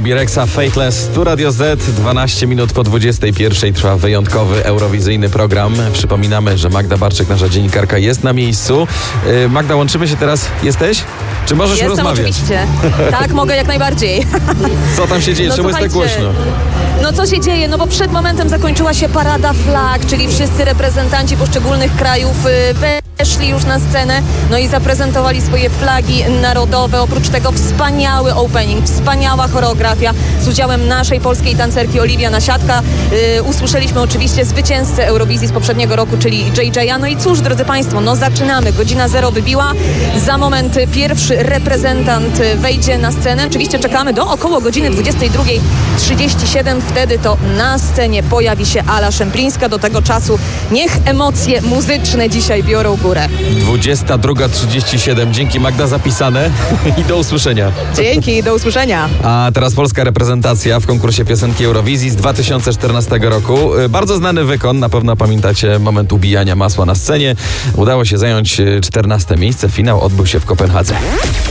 BB Rexa, Fateless. Tu Radio Z, 12 minut po 21 trwa wyjątkowy eurowizyjny program. Przypominamy, że Magda Barczyk, nasza dziennikarka, jest na miejscu. Magda, łączymy się teraz. Jesteś? Czy możesz rozmawiać? Oczywiście. Tak, mogę jak najbardziej. Co tam się dzieje? Czemu jest tak głośno? No co się dzieje? No bo przed momentem zakończyła się parada flag, czyli wszyscy reprezentanci poszczególnych krajów weszli już na scenę, no i zaprezentowali swoje flagi narodowe. Oprócz tego wspaniały opening, wspaniała choreografia z udziałem naszej polskiej tancerki Oliwia Nasiadka. Usłyszeliśmy oczywiście zwycięzcę Eurowizji z poprzedniego roku, czyli JJ'a. No i cóż, drodzy Państwo, no zaczynamy. Godzina 0 wybiła. Za moment pierwszy reprezentant wejdzie na scenę. Oczywiście czekamy do około godziny 22:37. Wtedy to na scenie pojawi się Ala Szemplińska. Do tego czasu niech emocje muzyczne dzisiaj biorą górę. 22:37. Dzięki, Magda, zapisane i do usłyszenia. Dzięki, do usłyszenia. A teraz polska reprezentacja w konkursie piosenki Eurowizji z 2014 roku. Bardzo znany wykon, na pewno pamiętacie moment ubijania masła na scenie. Udało się zająć 14 miejsce. Finał odbył się w Kopenhadze.